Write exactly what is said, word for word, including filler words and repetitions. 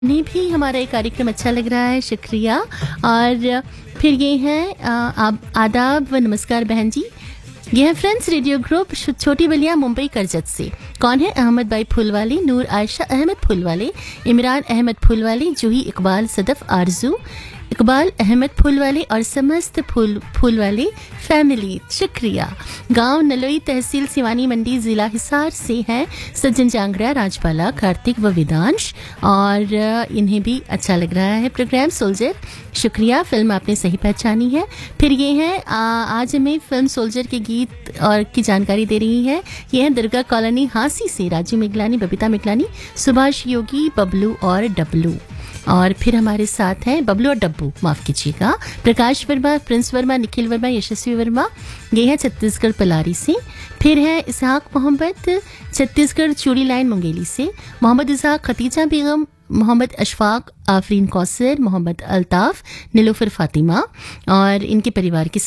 ने भी हमारा ये कार्यक्रम अच्छा लग रहा है, शुक्रिया। और फिर ये हैं आप आदाब व नमस्कार बहन जी। ये है फ्रेंड्स रेडियो ग्रुप छोटी बलिया मुंबई करजत से। कौन है? अहमद भाई फुलवाली, नूर आयशा अहमद फुलवाले, इमरान अहमद फुलवाले, जूही इकबाल, सदफ आरजू इकबाल अहमद फुलवाले और समस्त फूल फुलवाले फैमिली, शुक्रिया। गांव नलोई, तहसील सिवानी मंडी, जिला हिसार से हैं सज्जन जांगड़ा, राजपाला, कार्तिक व वेदांश, और इन्हें भी अच्छा लग रहा है प्रोग्राम सोल्जर, शुक्रिया। फिल्म आपने सही पहचानी है। फिर ये हैं आज हमें फिल्म सोल्जर के गीत और की जानकारी दे रही है। ये हैं दुर्गा कॉलोनी हांसी से राजू मिगलानी, बबीता मिगलानी, सुभाष योगी, बबलू और डब्लू। और फिर हमारे साथ हैं बबलू और डब्बू, माफ़ कीजिएगा, प्रकाश वर्मा, प्रिंस वर्मा, निखिल वर्मा, यशस्वी वर्मा। ये है छत्तीसगढ़ पलारी से। फिर है इसहाक मोहम्मद, छत्तीसगढ़ चूड़ी लाइन मुंगेली से। मोहम्मद इसहाक, खतीजा बेगम, मोहम्मद अशफाक, आफरीन कौसर, मोहम्मद अल्ताफ़, नीलुफर फातिमा और इनके परिवार के